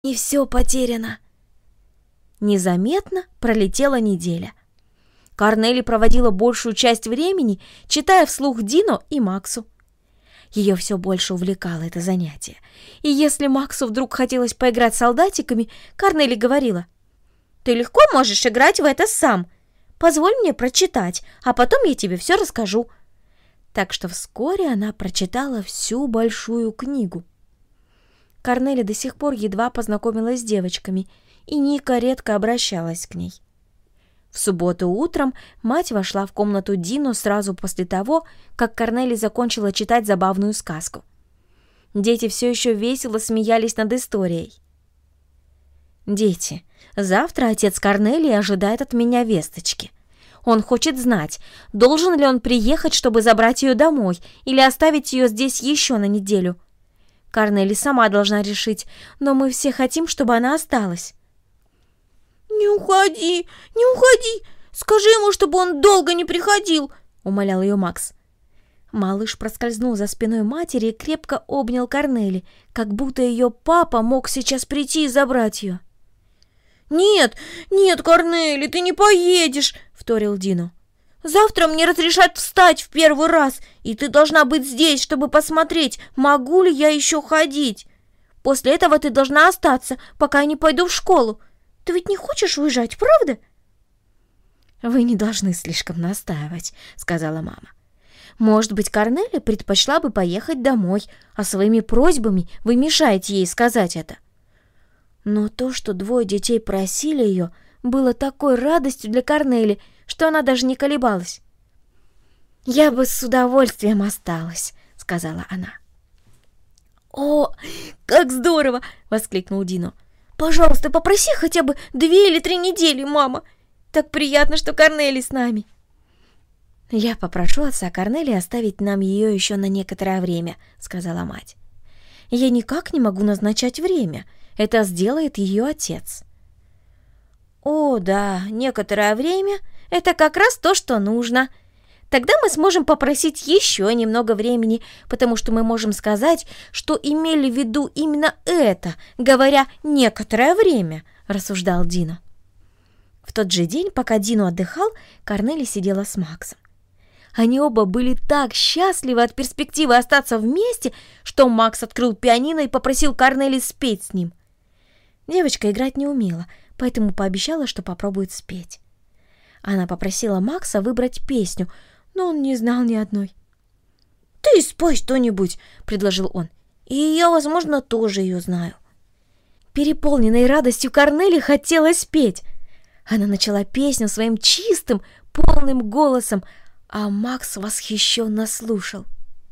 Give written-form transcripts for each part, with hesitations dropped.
не все потеряно». Незаметно пролетела неделя. Корнели проводила большую часть времени, читая вслух Дино и Максу. Ее все больше увлекало это занятие. И если Максу вдруг хотелось поиграть с солдатиками, Корнели говорила: «Ты легко можешь играть в это сам. Позволь мне прочитать, а потом я тебе все расскажу». Так что вскоре она прочитала всю большую книгу. Корнели до сих пор едва познакомилась с девочками, и Ника редко обращалась к ней. В субботу утром мать вошла в комнату Дино сразу после того, как Корнели закончила читать забавную сказку. Дети все еще весело смеялись над историей. «Дети, завтра отец Корнелии ожидает от меня весточки. Он хочет знать, должен ли он приехать, чтобы забрать ее домой, или оставить ее здесь еще на неделю. Корнели сама должна решить, но мы все хотим, чтобы она осталась». «Не уходи, не уходи! Скажи ему, чтобы он долго не приходил!» — умолял ее Макс. Малыш проскользнул за спиной матери и крепко обнял Корнели, как будто ее папа мог сейчас прийти и забрать ее. «Нет, нет, Корнели, ты не поедешь!» — вторил Дино. «Завтра мне разрешат встать в первый раз, и ты должна быть здесь, чтобы посмотреть, могу ли я еще ходить. После этого ты должна остаться, пока я не пойду в школу. Ты ведь не хочешь уезжать, правда?» «Вы не должны слишком настаивать», — сказала мама. «Может быть, Корнели предпочла бы поехать домой, а своими просьбами вы мешаете ей сказать это». Но то, что двое детей просили ее, было такой радостью для Корнели, что она даже не колебалась. «Я бы с удовольствием осталась», — сказала она. «О, как здорово!» — воскликнул Дино. «Пожалуйста, попроси хотя бы 2 или 3 недели, мама. Так приятно, что Корнели с нами». «Я попрошу отца Корнели оставить нам ее еще на некоторое время», — сказала мать. «Я никак не могу назначать время. Это сделает ее отец». «О, да, некоторое время — это как раз то, что нужно. Тогда мы сможем попросить еще немного времени, потому что мы можем сказать, что имели в виду именно это, говоря «некоторое время», — рассуждал Дино. В тот же день, пока Дино отдыхал, Корнели сидела с Максом. Они оба были так счастливы от перспективы остаться вместе, что Макс открыл пианино и попросил Корнели спеть с ним. Девочка играть не умела, поэтому пообещала, что попробует спеть. Она попросила Макса выбрать песню, но он не знал ни одной. «Ты спой что-нибудь», — предложил он, — «и я, возможно, тоже ее знаю». Переполненной радостью Корнели хотелось петь. Она начала песню своим чистым, полным голосом, а Макс восхищенно слушал.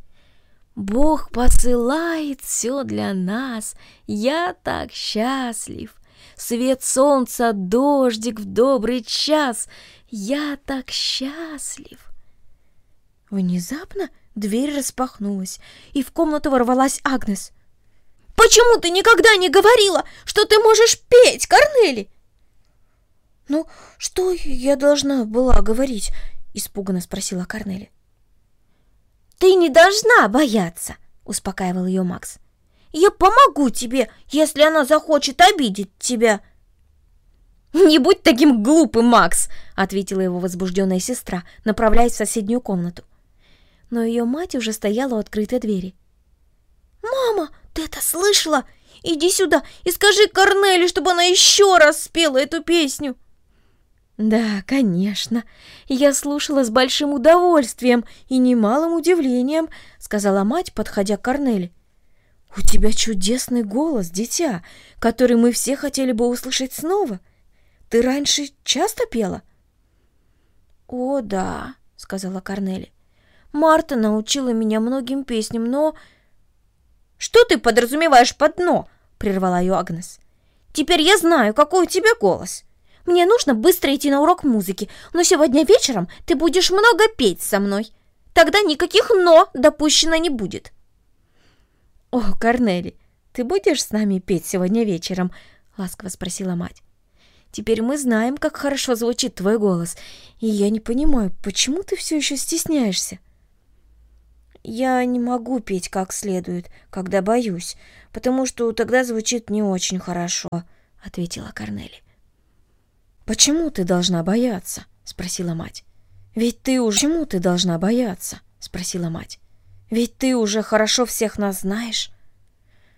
«Бог посылает все для нас, я так счастлив. Свет солнца, дождик в добрый час, я так счастлив». Внезапно дверь распахнулась, и в комнату ворвалась Агнес. «Почему ты никогда не говорила, что ты можешь петь, Корнели?» «Ну, что я должна была говорить?» — испуганно спросила Корнели. «Ты не должна бояться», — успокаивал ее Макс. «Я помогу тебе, если она захочет обидеть тебя». «Не будь таким глупым, Макс», — ответила его возбужденная сестра, направляясь в соседнюю комнату. Но ее мать уже стояла у открытой двери. «Мама, ты это слышала? Иди сюда и скажи Корнели, чтобы она еще раз спела эту песню». «Да, конечно. Я слушала с большим удовольствием и немалым удивлением», — сказала мать, подходя к Корнели. «У тебя чудесный голос, дитя, который мы все хотели бы услышать снова. Ты раньше часто пела?» «О, да», — сказала Корнели. «Марта научила меня многим песням, но...» «Что ты подразумеваешь под «но»?» — прервала ее Агнес. «Теперь я знаю, какой у тебя голос. Мне нужно быстро идти на урок музыки, но сегодня вечером ты будешь много петь со мной. Тогда никаких «но» допущено не будет». «О, Корнели, ты будешь с нами петь сегодня вечером?» — ласково спросила мать. «Теперь мы знаем, как хорошо звучит твой голос, и я не понимаю, почему ты все еще стесняешься?» «Я не могу петь как следует, когда боюсь. потому что тогда звучит не очень хорошо», — ответила Корнели. «Почему ты должна бояться?» — спросила мать. «Ведь ты уже хорошо всех нас знаешь».